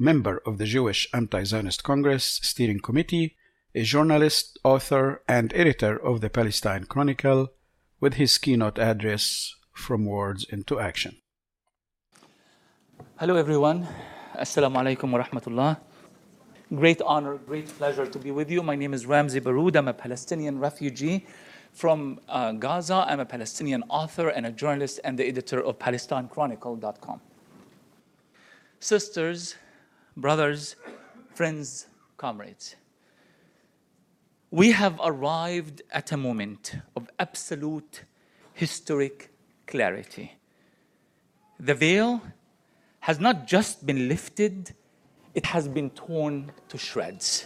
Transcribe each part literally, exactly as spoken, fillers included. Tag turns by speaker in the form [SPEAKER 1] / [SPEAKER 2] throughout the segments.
[SPEAKER 1] member of the Jewish Anti-Zionist Congress Steering Committee, a journalist, author, and editor of the Palestine Chronicle, with his keynote address, From Words into Action.
[SPEAKER 2] Hello everyone. Assalamu alaikum wa rahmatullah. Great honor, great pleasure to be with you. My name is Ramzi Baroud. I'm a Palestinian refugee from uh, Gaza. I'm a Palestinian author and a journalist and the editor of Palestine Chronicle dot com. Sisters, brothers, friends, comrades, we have arrived at a moment of absolute historic clarity. The veil has not just been lifted, it has been torn to shreds.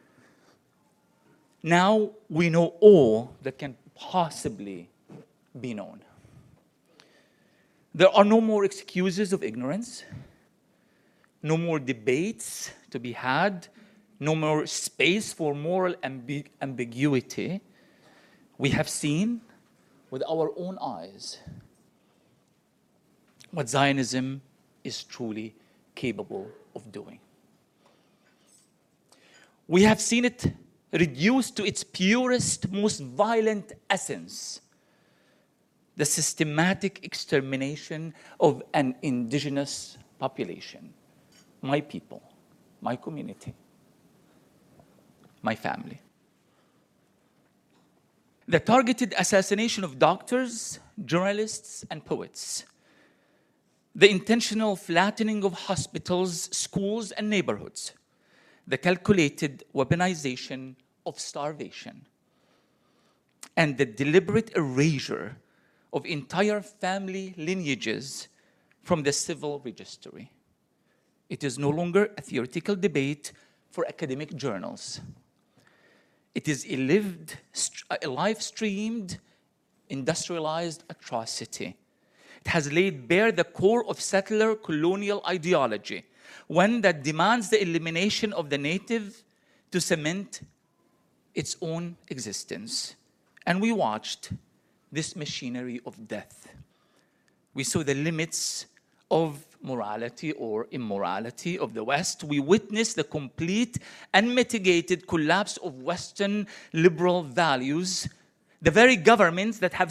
[SPEAKER 2] Now we know all that can possibly be known. There are no more excuses of ignorance, no more debates to be had, no more space for moral ambi- ambiguity. We have seen with our own eyes what Zionism is truly capable of doing. We have seen it reduced to its purest, most violent essence, the systematic extermination of an indigenous population, my people, my community, my family. The targeted assassination of doctors, journalists, and poets. The intentional flattening of hospitals, schools, and neighborhoods. The calculated weaponization of starvation. And the deliberate erasure of entire family lineages from the civil registry. It is no longer a theoretical debate for academic journals. It is a lived, a live-streamed, industrialized atrocity. It has laid bare the core of settler colonial ideology, one that demands the elimination of the native to cement its own existence. And we watched this machinery of death. We saw the limits of morality or immorality of the West. We witnessed the complete and mitigated collapse of Western liberal values, the very governments that have